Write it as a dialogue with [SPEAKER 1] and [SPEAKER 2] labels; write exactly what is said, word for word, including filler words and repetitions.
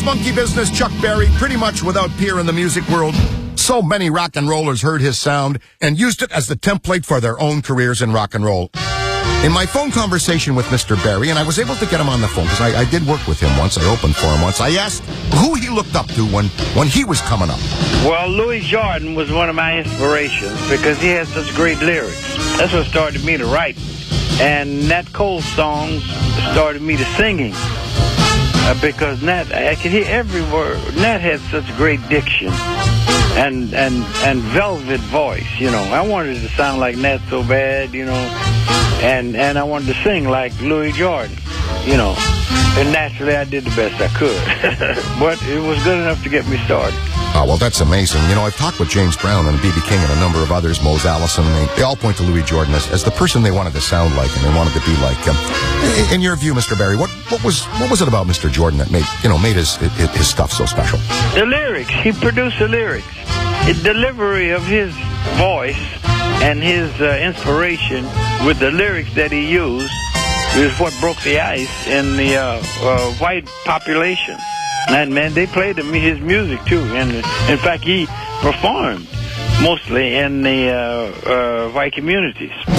[SPEAKER 1] monkey business, Chuck Berry, pretty much without peer in the music world. So many rock and rollers heard his sound and used it as the template for their own careers in rock and roll. In my phone conversation with Mister Berry, and I was able to get him on the phone because I, I did work with him once, I opened for him once, I asked who he looked up to when, when he was coming up.
[SPEAKER 2] Well, Louis Jordan was one of my inspirations because he had such great lyrics. That's what started me to write. And Nat Cole's songs started me to singing. Uh, because Nat, I could hear every word. Nat had such great diction and and and velvet voice, you know. I wanted to sound like Nat so bad, you know, and and I wanted to sing like Louis Jordan, you know. And naturally, I did the best I could, but it was good enough to get me started.
[SPEAKER 1] Oh, well, that's amazing. You know, I've talked with James Brown and B B King and a number of others, Mose Allison, and they, they all point to Louis Jordan as, as the person they wanted to sound like and they wanted to be like. Um, in, in your view, Mister Berry, what, what was what was it about Mister Jordan that made, you know, made his, his, his stuff so special?
[SPEAKER 2] The lyrics. He produced the lyrics. The delivery of his voice and his uh, inspiration with the lyrics that he used is what broke the ice in the uh, uh, white population. And, man, they played his music, too. And, in fact, he performed mostly in the uh, uh, white communities.